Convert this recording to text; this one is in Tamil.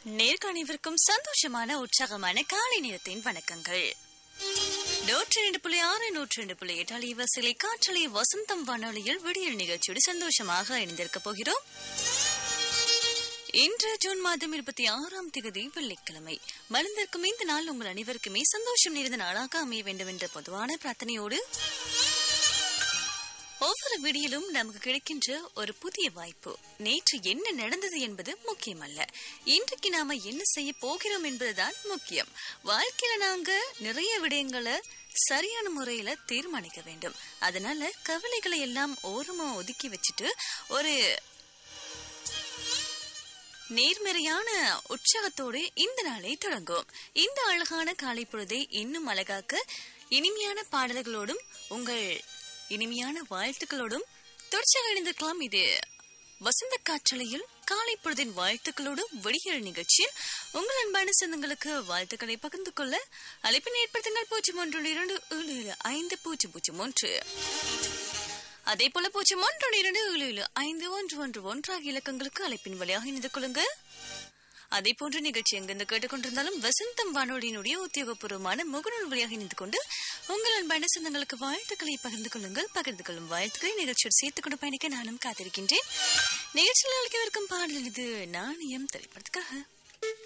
நேர்காணவிருக்கும் சந்தோஷமான உற்சாகமான காலை நேரத்தின் வணக்கங்கள். 102.6 102.8 அலைவரிசைகளை காற்றலை வசந்தம் வானொலியில் விடியல் நிகழ்ச்சியோடு சந்தோஷமாக இணைந்திருக்க போகிறோம். இன்று ஜூன் மாதம் 26ஆம் தேதி வெள்ளிக்கிழமை. மலர்ந்திருக்கும் இந்த நாள் உங்கள் அனைவருக்குமே சந்தோஷம் நிறைந்த நாளாக அமைய வேண்டும் என்ற பொதுவான பிரார்த்தனையோடு ஒவ்வொரு விடியிலும் நமக்கு கிடைக்கின்ற ஒரு புதிய வாய்ப்பு. நேற்று என்ன நடந்தது என்பது முக்கியமல்ல, இன்றைக்கு நாம என்ன செய்ய போகிறோம் என்பதுதான் முக்கியம். வாழ்க்கையில நாங்க நிறைய விடயங்களை சரியான முறையில தீர்மானிக்க வேண்டும். அதனால கவலைகளை எல்லாம் ஓரமா ஒதுக்கி வச்சுட்டு ஒரு நேர்மறையான உற்சாகத்தோடு இந்த நாளை தொடங்கும். இந்த அழகான காலை பொழுதை இன்னும் அழகாக்க இனிமையான பாடல்களோடும் உங்கள் இனிமையான வாழ்த்துக்களோடும் தொடர்ச்சியாக இணைந்திருக்கலாம். இது வசந்த காற்றலையில் காலை பொழுதின் வாழ்த்துக்களோடு விடியல் நிகழ்ச்சியில் உங்கள் அன்பான சொந்தங்களுக்கு வாழ்த்துக்களை பகிர்ந்து கொள்ள அழைப்பினை ஏற்படுத்துங்கள். 0112750001 அதே போல 0112751111 ஆகிய இலக்கங்களுக்கு அழைப்பின் வழியாக இணைந்து கொள்ளுங்க. அதே போன்ற நிகழ்ச்சி எங்கிருந்து கேட்டுக்கொண்டிருந்தாலும் வசந்தம் வானொலியினுடைய உத்தியோகபூர்வமான முகநூல் வழியாக இணைந்து கொண்டு உங்கள் அன்பான சொந்தங்களுக்கு வாழ்த்துக்களை பகிர்ந்து கொள்ளுங்கள். பகிர்ந்து கொள்ளும் வாழ்த்துக்களை நிகழ்ச்சியோடு சேர்த்துக் கொண்டு பயணிக்க நானும் காத்திருக்கின்றேன். நிகழ்ச்சியில் அழைக்கவிருக்கும் பாடல் இது நாணயம் திரைப்படத்துக்காக.